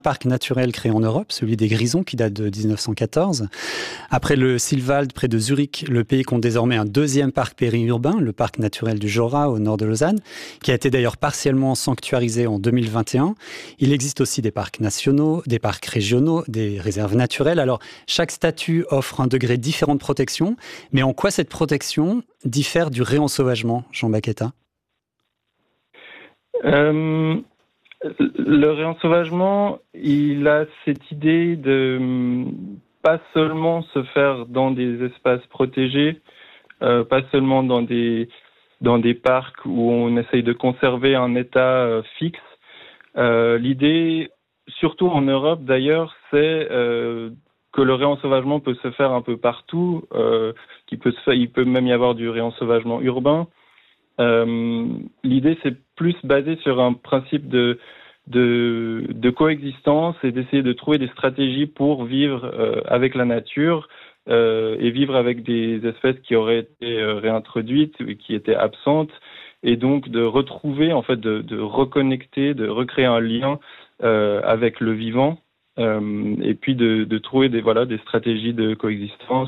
Parc naturel créé en Europe, celui des Grisons qui date de 1914. Après le Silwald près de Zurich, le pays compte désormais un deuxième parc périurbain, le parc naturel du Jura au nord de Lausanne, qui a été d'ailleurs partiellement sanctuarisé en 2021. Il existe aussi des parcs nationaux, des parcs régionaux, des réserves naturelles. Alors chaque statut offre un degré différent de protection, mais en quoi cette protection diffère du réensauvagement, Jean Baqueta ? Le réensauvagement, il a cette idée de pas seulement se faire dans des espaces protégés, pas seulement dans des parcs où on essaye de conserver un état fixe. L'idée, surtout en Europe d'ailleurs, c'est que le réensauvagement peut se faire un peu partout, il peut même y avoir du réensauvagement urbain. L'idée, c'est plus basé sur un principe de coexistence et d'essayer de trouver des stratégies pour vivre avec la nature et vivre avec des espèces qui auraient été réintroduites et qui étaient absentes, et donc de retrouver, en fait, de reconnecter, de recréer un lien avec le vivant, et puis de trouver des stratégies de coexistence.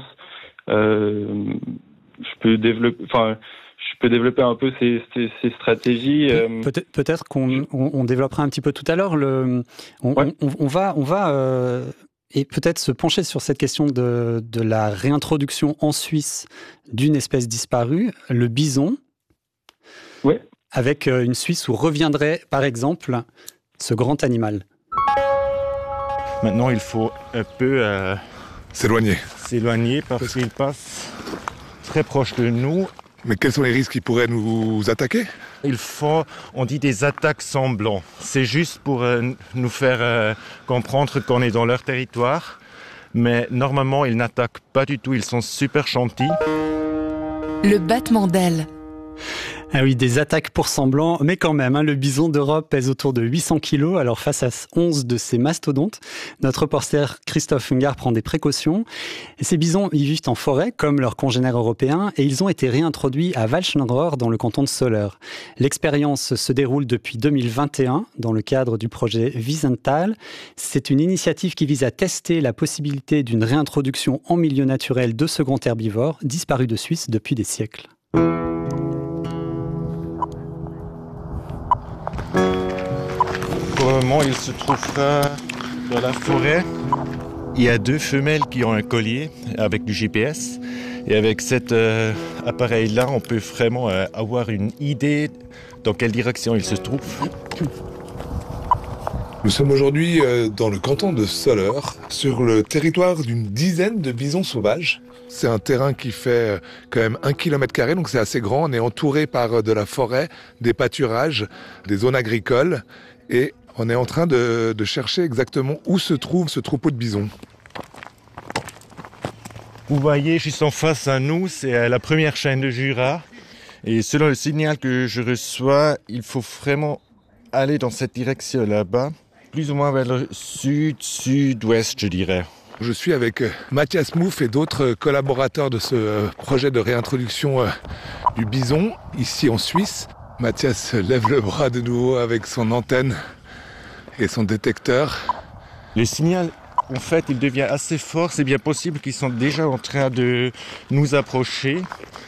Je peux développer un peu ces stratégies. Peut-être qu'on développera un petit peu tout à l'heure. On va et peut-être se pencher sur cette question de la réintroduction en Suisse d'une espèce disparue, le bison, avec une Suisse où reviendrait, par exemple, ce grand animal. Maintenant, il faut un peu s'éloigner parce qu'il passe très proche de nous. Mais quels sont les risques qui pourraient nous attaquer ? On dit des attaques semblantes. C'est juste pour nous faire comprendre qu'on est dans leur territoire. Mais normalement, ils n'attaquent pas du tout. Ils sont super gentils. Le battement d'ailes. Ah oui, des attaques pour semblant, mais quand même, le bison d'Europe pèse autour de 800 kilos, alors face à 11 de ces mastodontes, notre reporter Christophe Ungard prend des précautions. Et ces bisons, ils vivent en forêt, comme leurs congénères européens, et ils ont été réintroduits à Walchenrohr, dans le canton de Soleure. L'expérience se déroule depuis 2021, dans le cadre du projet Wiesenthal. C'est une initiative qui vise à tester la possibilité d'une réintroduction en milieu naturel de ce grand herbivore, disparu de Suisse depuis des siècles. Pour le moment, il se trouvera dans la forêt. Il y a 2 femelles qui ont un collier avec du GPS. Et avec cet appareil-là, on peut vraiment avoir une idée dans quelle direction il se trouve. Nous sommes aujourd'hui dans le canton de Soleure, sur le territoire d'une dizaine de bisons sauvages. C'est un terrain qui fait quand même 1 km², donc c'est assez grand. On est entouré par de la forêt, des pâturages, des zones agricoles. Et on est en train de chercher exactement où se trouve ce troupeau de bisons. Vous voyez juste en face à nous, c'est la première chaîne de Jura. Et selon le signal que je reçois, il faut vraiment aller dans cette direction là-bas, plus ou moins vers le sud-sud-ouest, je dirais. Je suis avec Mathias Mouf et d'autres collaborateurs de ce projet de réintroduction du bison, ici en Suisse. Mathias lève le bras de nouveau avec son antenne et son détecteur. Le signal, en fait, il devient assez fort. C'est bien possible qu'ils sont déjà en train de nous approcher.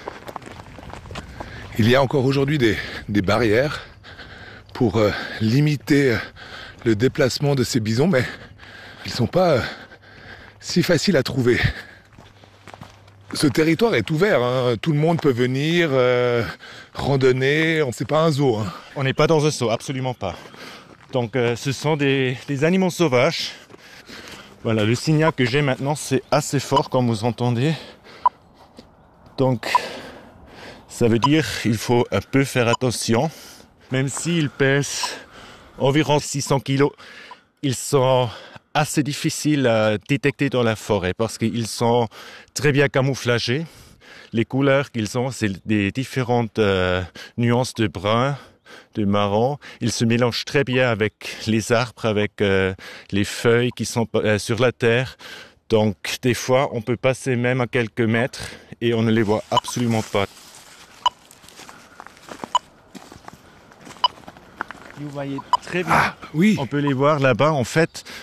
Il y a encore aujourd'hui des barrières pour limiter le déplacement de ces bisons, mais ils ne sont pas si faciles à trouver. Ce territoire est ouvert, tout le monde peut venir randonner, c'est pas un zoo. On n'est pas dans un zoo, absolument pas. Donc ce sont des animaux sauvages. Voilà, le signal que j'ai maintenant, c'est assez fort comme vous entendez. Donc ça veut dire qu'il faut un peu faire attention. Même s'ils pèsent environ 600 kilos, ils sont assez difficiles à détecter dans la forêt parce qu'ils sont très bien camouflagés. Les couleurs qu'ils ont, c'est des différentes nuances de brun, de marron. Ils se mélangent très bien avec les arbres, avec les feuilles qui sont sur la terre. Donc des fois, on peut passer même à quelques mètres et on ne les voit absolument pas. Vous voyez très bien. Ah, oui. On peut les voir là-bas. En fait,